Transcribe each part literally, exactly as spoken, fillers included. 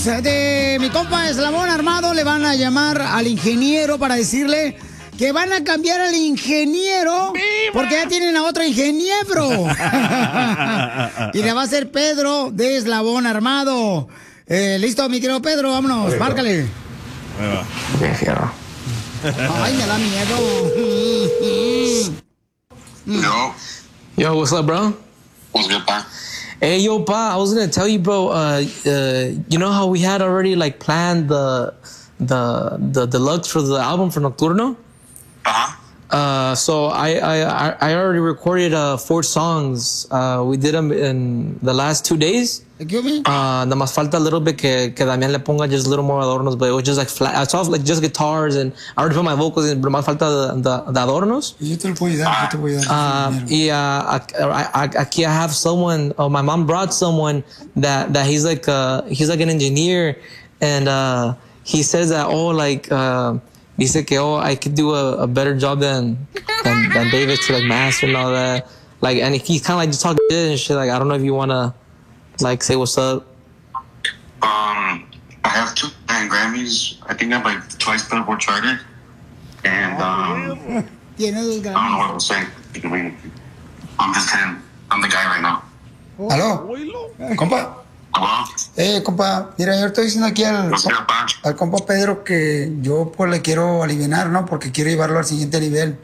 amigos de mi compa Eslabón Armado le van a llamar al ingeniero para decirle que van a cambiar al ingeniero porque ya tienen a otro ingeniero. Y le va a ser Pedro de Eslabón Armado. Eh, ¿Listo, mi querido Pedro? Vámonos, Oye, márcale. Ay, me da miedo. Yo. Yo, what's up, bro? What's good, pa? Hey, yo, pa, I was gonna tell you, bro, uh, uh, you know how we had already, like, planned the, the, the deluxe for the album for Nocturno? Uh-huh. Uh, so I, I, I already recorded, uh, four songs. Uh, we did them in the last two days. Excuse me? Uh, nada más falta a little bit que, que Damián le ponga just a little more adornos, but it was just like flat. I saw like just guitars and I already put my vocals in, pero más falta de, de, de adornos. Yo te lo puedo ayudar, yo te voy a Uh, y uh, aquí I have someone, oh, my mom brought someone that, that he's like, uh, he's like an engineer and, uh, he says that, oh, like, uh, dice que, oh, I could do a, a better job than, than, than David to like master and all that. Like, and he's kind of like just talking shit and shit. Like, I don't know if you want to, like, say what's up. Um, I have two Latin Grammys. I think I'm like twice Billboard charted. And, um, I don't know what I was saying. I'm just him. I'm the guy right now. ¿Aló? ¿Compa? Hello? Eh, compa, mira, yo estoy diciendo aquí al, al compa Pedro que yo pues le quiero aliviar, ¿no? Porque quiero llevarlo al siguiente nivel.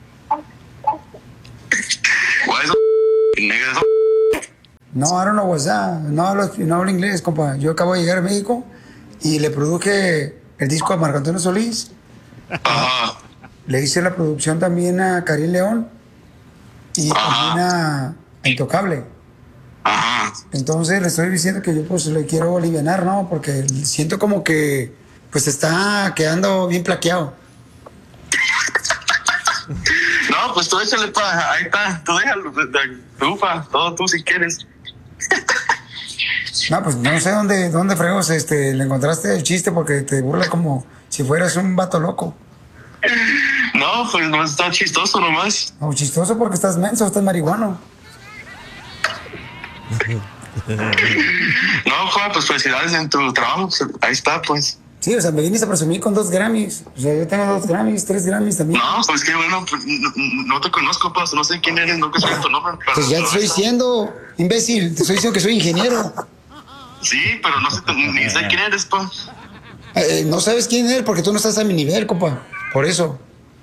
No, I don't know what's that. No hablo, no hablo inglés, compa. Yo acabo de llegar a México y le produje el disco a Marco Antonio Solís. Uh-huh. Le hice la producción también a Karim León y uh-huh. también a Intocable. Ajá. Entonces le estoy diciendo que yo pues le quiero aliviar, ¿no? Porque siento como que pues está quedando bien plaqueado. No, pues tú échale, pa, ahí está, tú déjalo, tú, pa, todo tú si quieres. No, pues no sé dónde, dónde fregos este, le encontraste el chiste porque te burla como si fueras un vato loco. No, pues no está chistoso nomás. No, chistoso porque estás menso, estás marihuano. No, Juan, pues felicidades en tu trabajo, ahí está, pues. Sí, o sea, me viniste a presumir con dos Grammys. O sea, yo tengo dos Grammys, tres Grammys también. No, pues qué bueno, pues, no, no te conozco, pues, no sé quién eres, no sé tu nombre. Pero pues ya te estoy diciendo, imbécil, te estoy diciendo que soy ingeniero. Sí, pero no sé, ni sé quién eres, pues. Eh, no sabes quién eres porque tú no estás a mi nivel, compa, por eso.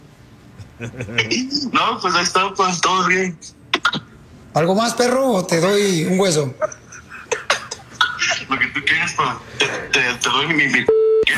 No, pues ahí está, pues, todo bien. ¿Algo más, perro, o te doy un hueso? Lo que tú quieres, pues, te, te, te doy mi... mi...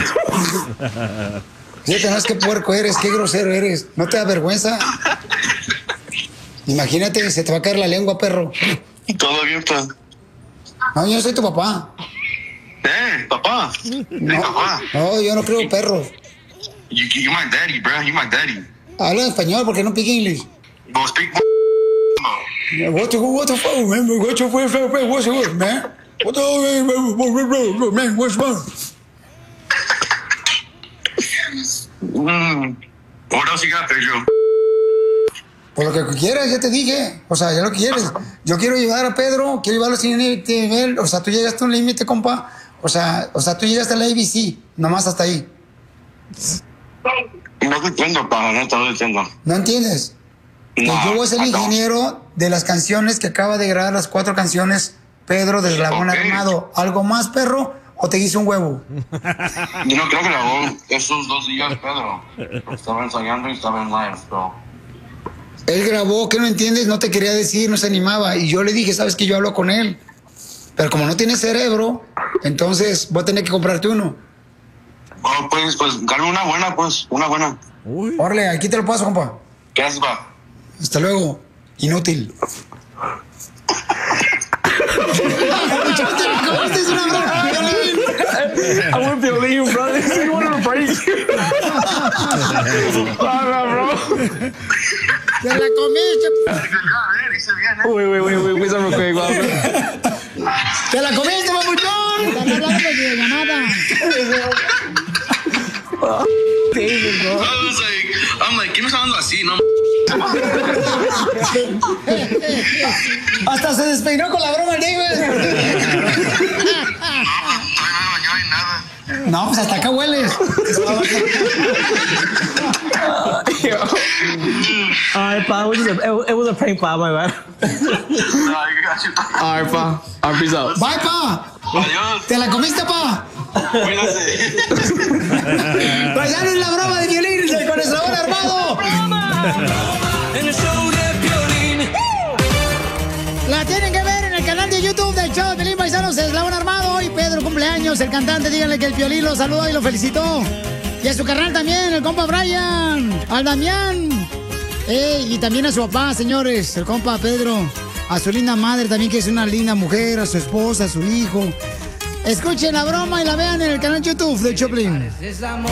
Fíjate, no es que puerco eres, qué grosero eres. ¿No te da vergüenza? Imagínate, se te va a caer la lengua, perro. Todo bien, pues. No, yo no soy tu papá. Eh, papá. No, papá. No, yo no creo perros. You, you my daddy, bro. You my daddy. Habla español, porque no pique inglés. Well, speak... What the, what the fuck, man? What the fuck, what's wrong, man? What the man? What's wrong? Mm. What else you got, Pedro? Por lo que quieras, ya te dije. O sea, ya lo quieres. Yo quiero llevar a Pedro, quiero llevarlo sin nivel. O sea, tú llegaste a un límite, compa. O sea, o sea, tú llegaste a la A B C, nomás hasta ahí. No te entiendo, pa, no te lo entiendo. ¿No entiendes? Que No, yo voy a ser el no. ingeniero de las canciones que acaba de grabar, las cuatro canciones, Pedro de Eslabón Okay. Armado. ¿Algo más, perro? ¿O te hice un huevo? Yo no creo que grabó esos dos días, Pedro. Estaba ensayando y estaba en live, so. Él grabó, ¿qué no entiendes? No te quería decir, no se animaba. Y yo le dije, ¿sabes que yo hablo con él? Pero como no tiene cerebro, entonces voy a tener que comprarte uno. Oh, pues, pues, dale una buena, pues, una buena. Órale, aquí te lo paso, compa. ¿Qué haces, pa? Hasta luego. Inútil. Es una broma, Piolín. I want Piolín, bro. This is one of the break. ¡Te la comiste! Wait, wait, wait, wait, wait, real quick, bro. ¡Te la comiste, papuchón! Están hablando de llamada. David, bro. I was like, I'm like, ¿qué me está dando así, no? Hasta se despeinó con la broma el David. No, todavía no me bañó ni nada. No, pues hasta acá hueles. Alright, pa, it was, a, it was a prank, pa, my bad. Alright, pa. Alright, peace out. Bye, pa. Adiós. ¿Te la comiste, pa? Cuídate. Pues ya no es la broma de Piolín con el sabor armado. En el show de Piolín. La tienen que ver en el canal de YouTube del show de Piolín, paisanos, Eslabón Armado. Hoy Pedro cumpleaños, el cantante, díganle que el Piolín lo saludó y lo felicitó. Y a su carnal también, el compa Brian, al Damián. Ey, y también a su papá, señores, el compa Pedro. A su linda madre también, que es una linda mujer, a su esposa, a su hijo. Escuchen la broma y la vean en el canal YouTube de Choplin.